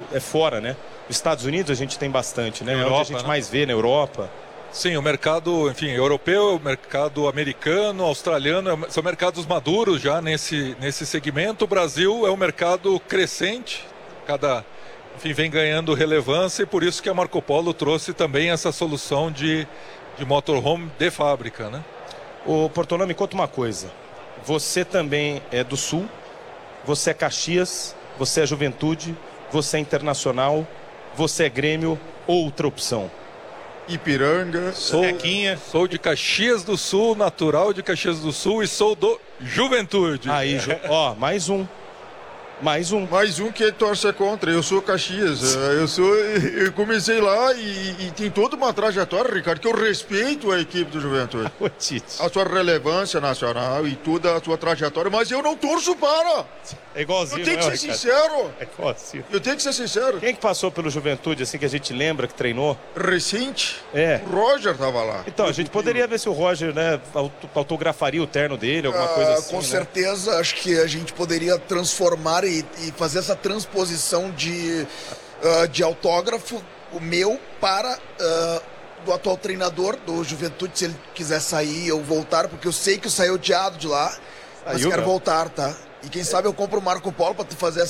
é fora, né? Nos Estados Unidos a gente tem bastante, né? Europa, onde a gente mais vê, na Europa. Sim, o mercado, enfim, europeu, o mercado americano, australiano, são mercados maduros já nesse segmento. O Brasil é um mercado crescente, enfim, vem ganhando relevância, e por isso que a Marco Polo trouxe também essa solução de motorhome de fábrica, né? Ô, Portolã, me conta uma coisa. Você também é do Sul, você é Caxias, você é Juventude, você é Internacional, você é Grêmio, outra opção? Ipiranga, Sou de Caxias do Sul, natural de Caxias do Sul, e sou do Juventude. Aí, mais um. Mais um. Mais um que torce contra. Eu sou Caxias. Eu comecei lá e tem toda uma trajetória, Ricardo, que eu respeito a equipe do Juventude. A sua relevância nacional e toda a sua trajetória, mas eu não torço para. É igualzinho, eu tenho que ser sincero. É igualzinho. Eu tenho que ser sincero. Quem que passou pelo Juventude, assim, que a gente lembra, que treinou? Recente. O Roger tava lá. Então, a gente poderia ver se o Roger, né, autografaria o terno dele, alguma coisa assim. Com certeza, acho que a gente poderia transformar e fazer essa transposição de autógrafo, o meu, para do atual treinador do Juventude, se ele quiser sair ou voltar, porque eu sei que eu saí odiado de lá, mas quero voltar, tá? E quem sabe eu compro o Marco Polo para tu fazer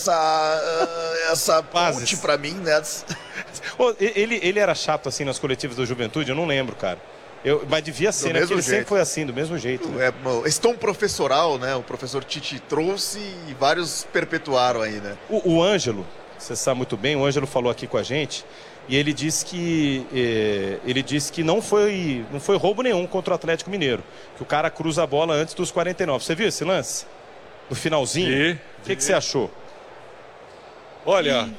essa ponte pra mim, né? Ele era chato assim nas coletivas do Juventude? Eu não lembro, cara. Mas devia ser, né? Porque ele sempre foi assim, do mesmo jeito. Né? Esse tom professoral, né? O professor Tite trouxe e vários perpetuaram aí, né? O Ângelo, você sabe muito bem, o Ângelo falou aqui com a gente, e ele disse que não foi roubo nenhum contra o Atlético Mineiro. Que o cara cruza a bola antes dos 49. Você viu esse lance? No finalzinho? O que você achou? Olha...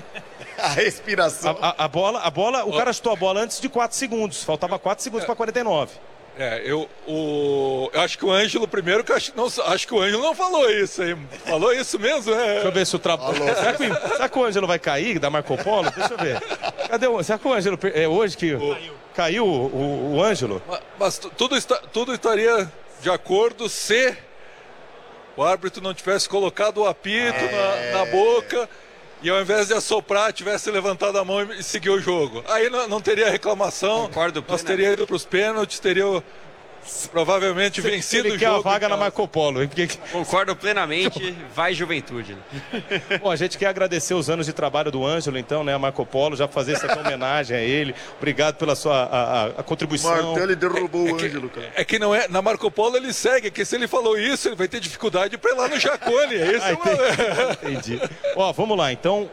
A respiração. A bola, o cara chutou a bola antes de 4 segundos. Faltava 4 segundos para 49. Eu acho que o Ângelo primeiro, acho que o Ângelo não falou isso aí. Falou isso mesmo, né? Deixa eu ver se o trabalho. Será que o Ângelo vai cair da Marco Polo? Deixa eu ver. Cadê o. Será que o Ângelo. É hoje que caiu o Ângelo? Mas tudo estaria de acordo se o árbitro não tivesse colocado o apito na boca. E ao invés de assoprar, tivesse levantado a mão e seguiu o jogo. Aí não teria reclamação. Concordo. Nós teríamos ido para os pênaltis, teria provavelmente vencido o jogo. Ele quer a vaga na Marco Polo. Concordo plenamente. Vai Juventude. Bom, a gente quer agradecer os anos de trabalho do Ângelo, então, né? A Marco Polo, já fazer essa homenagem a ele. Obrigado pela sua a contribuição. Martelli derrubou o Ângelo, cara. É que não é. Na Marco Polo ele segue, que se ele falou isso, ele vai ter dificuldade para ir lá no Jacone. Entendi. Vamos lá. Então,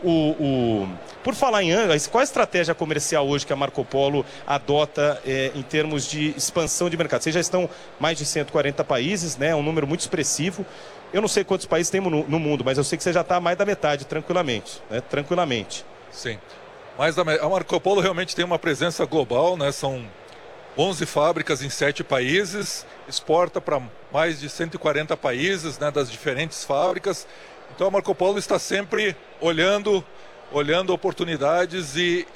por falar em Ângelo, qual a estratégia comercial hoje que a Marco Polo adota em termos de expansão de mercado? Vocês já estão mais de 140 países, né? Um número muito expressivo. Eu não sei quantos países temos no mundo, mas eu sei que você já está mais da metade, tranquilamente. Né? Tranquilamente. Sim. Mas a Marco Polo realmente tem uma presença global, né? São 11 fábricas em 7 países, exporta para mais de 140 países, né? Das diferentes fábricas. Então a Marco Polo está sempre olhando oportunidades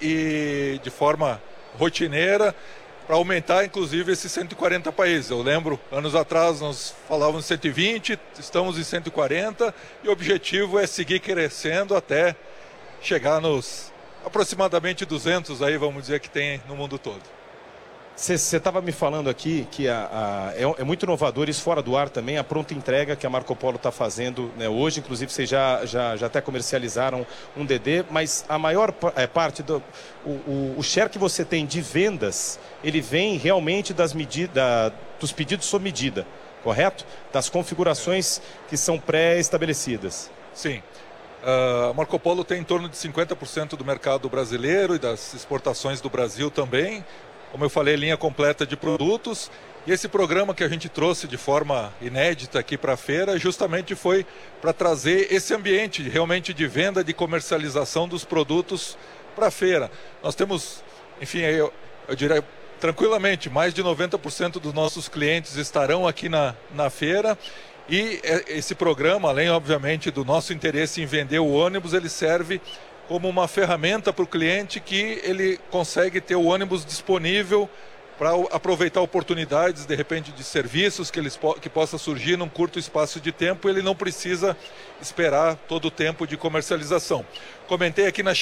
e de forma rotineira, para aumentar, inclusive, esses 140 países. Eu lembro, anos atrás, nós falávamos 120, estamos em 140, e o objetivo é seguir crescendo até chegar nos aproximadamente 200, aí, vamos dizer, que tem no mundo todo. Você estava me falando aqui que é muito inovador, isso fora do ar também, a pronta entrega que a Marco Polo está fazendo, né, hoje. Inclusive, vocês já até comercializaram um DD, mas a maior parte o share que você tem de vendas, ele vem realmente dos pedidos sob medida, correto? Das configurações que são pré-estabelecidas. Sim. A Marco Polo tem em torno de 50% do mercado brasileiro e das exportações do Brasil também. Como eu falei, linha completa de produtos. E esse programa que a gente trouxe de forma inédita aqui para a feira justamente foi para trazer esse ambiente realmente de venda, de comercialização dos produtos para a feira. Nós temos, enfim, eu diria tranquilamente, mais de 90% dos nossos clientes estarão aqui na feira. E esse programa, além obviamente do nosso interesse em vender o ônibus, ele serve como uma ferramenta para o cliente que ele consegue ter o ônibus disponível para aproveitar oportunidades, de repente, de serviços que possa surgir num curto espaço de tempo. Ele não precisa esperar todo o tempo de comercialização. Comentei aqui na